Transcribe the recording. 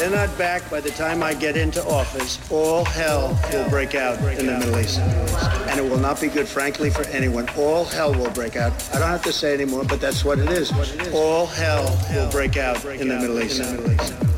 they're not back by the time I get into office, all hell will break out in the Middle East. And it will not be good, frankly, for anyone. All hell will break out. I don't have to say anymore, but that's what it is. All hell will break out in the Middle East.